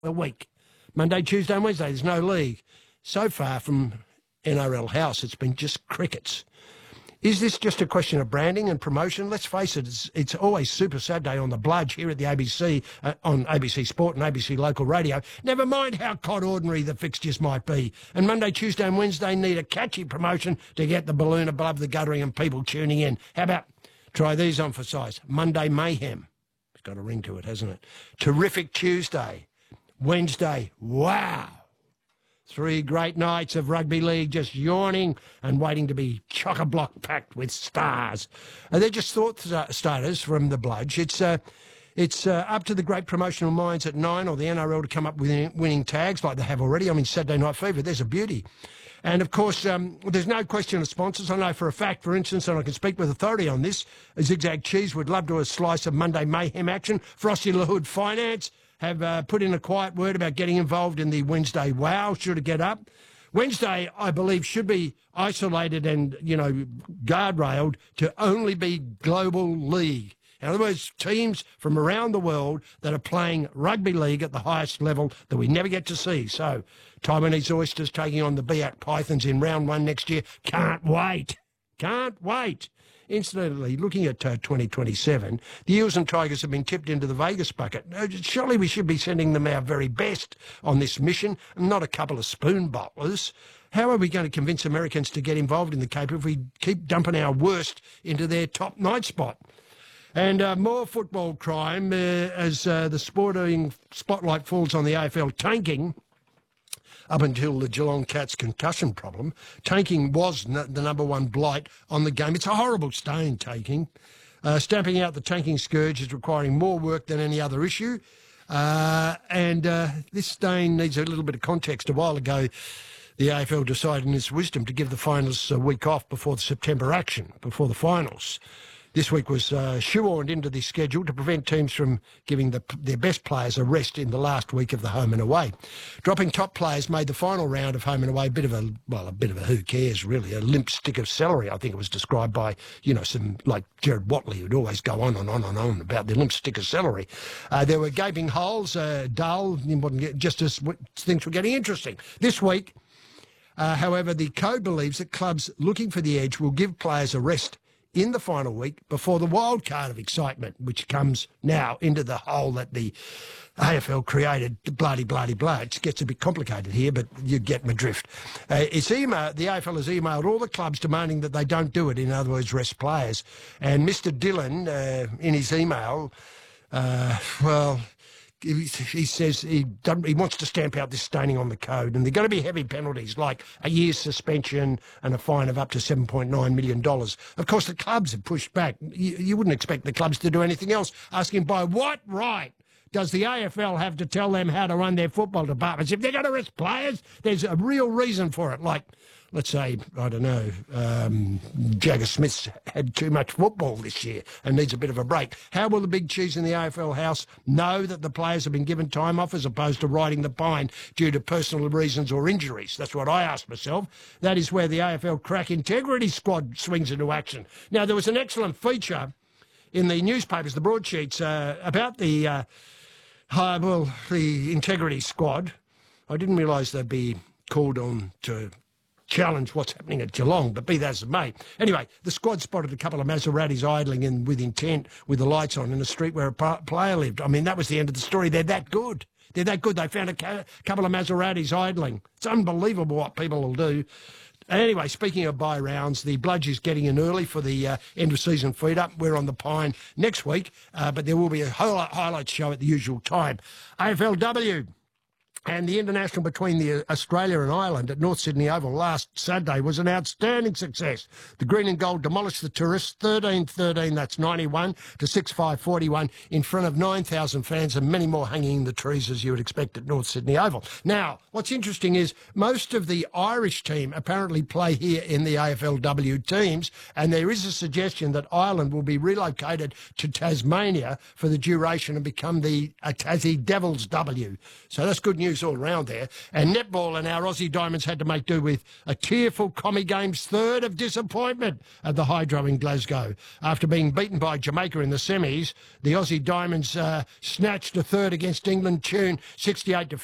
a week. Monday, Tuesday and Wednesday, there's no league. So far from NRL House, it's been just crickets. Is this just a question of branding and promotion? Let's face it, it's always Super Saturday on the Bludge here at the ABC, on ABC Sport and ABC Local Radio. Never mind how cod ordinary the fixtures might be. And Monday, Tuesday and Wednesday need a catchy promotion to get the balloon above the guttering and people tuning in. How about, try these on for size. Monday Mayhem. It's got a ring to it, hasn't it? Terrific Tuesday. Wednesday, wow. 3 great nights of rugby league just yawning and waiting to be chock-a-block packed with stars. They're just thought starters from the Bludge. It's up to the great promotional minds at Nine or the NRL to come up with winning tags like they have already. I mean, Saturday Night Fever, there's a beauty. And, of course, there's no question of sponsors. I know for a fact, for instance, and I can speak with authority on this, Zigzag Cheese would love to have a slice of Monday Mayhem action. Frosty LaHood Finance have put in a quiet word about getting involved in the Wednesday Wow, should it get up. Wednesday, I believe, should be isolated and, guardrailed to only be global league. In other words, teams from around the world that are playing rugby league at the highest level that we never get to see. So, Taiwanese Oysters taking on the Biak Pythons in round 1 next year. Can't wait. Can't wait. Incidentally, looking at 2027, the Eels and Tigers have been tipped into the Vegas bucket. Surely we should be sending them our very best on this mission, and not a couple of spoon bottlers. How are we going to convince Americans to get involved in the Cape if we keep dumping our worst into their top 9 spot? And more football crime as the sporting spotlight falls on the AFL tanking. Up until the Geelong Cats concussion problem, tanking was the number one blight on the game. It's a horrible stain, tanking. Stamping out the tanking scourge is requiring more work than any other issue. And this stain needs a little bit of context. A while ago, the AFL decided in its wisdom to give the finalists a week off before the September action, before the finals. This week was shoehorned into the schedule to prevent teams from giving their best players a rest in the last week of the home and away. Dropping top players made the final round of home and away a bit of a who cares, really, a limp stick of celery, I think it was described by, some like Gerard Watley, who'd always go on and on and on about the limp stick of celery. There were gaping holes, dull, just as things were getting interesting. This week, however, the code believes that clubs looking for the edge will give players a rest in the final week before the wild card of excitement, which comes now into the hole that the AFL created, bloody. It gets a bit complicated here, but you get my drift. The AFL has emailed all the clubs demanding that they don't do it, in other words, rest players. And Mr. Dillon, in his email, he says he wants to stamp out this staining on the code, and there are going to be heavy penalties like a year's suspension and a fine of up to $7.9 million. Of course, the clubs have pushed back. You wouldn't expect the clubs to do anything else, asking by what right does the AFL have to tell them how to run their football departments? If they're going to rest players, there's a real reason for it, like, let's say, I don't know, Jagger Smith's had too much football this year and needs a bit of a break. How will the big cheese in the AFL house know that the players have been given time off as opposed to riding the pine due to personal reasons or injuries? That's what I asked myself. That is where the AFL crack integrity squad swings into action. Now, there was an excellent feature in the newspapers, the broadsheets, about the integrity squad. I didn't realise they'd be called on to challenge what's happening at Geelong, but be that as it may. Anyway, the squad spotted a couple of Maseratis idling with intent with the lights on in a street where a player lived. I mean, that was the end of the story. They're that good. They found a couple of Maseratis idling. It's unbelievable what people will do. Anyway, speaking of bye rounds, the Bludge is getting in early for the end-of-season feed-up. We're on the Pine next week, but there will be a highlights show at the usual time. AFLW. And the international between the Australia and Ireland at North Sydney Oval last Saturday was an outstanding success. The green and gold demolished the tourists 13-13, that's 91 to 6-5-41 in front of 9,000 fans and many more hanging in the trees as you would expect at North Sydney Oval. Now, what's interesting is most of the Irish team apparently play here in the AFLW teams, and there is a suggestion that Ireland will be relocated to Tasmania for the duration and become the Tassie Devils W. So that's good news news all around there. And netball and our Aussie Diamonds had to make do with a tearful Commie Games third of disappointment at the Hydro in Glasgow. After being beaten by Jamaica in the semis, the Aussie Diamonds snatched a third against England, Tune 68-50.